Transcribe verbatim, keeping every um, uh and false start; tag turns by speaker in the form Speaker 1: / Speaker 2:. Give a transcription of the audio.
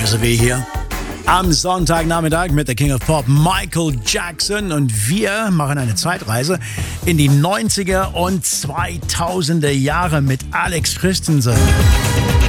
Speaker 1: Desiree hier. Am Sonntagnachmittag mit der King of Pop Michael Jackson und wir machen eine Zeitreise in die neunziger und zweitausender Jahre mit Alex Christensen.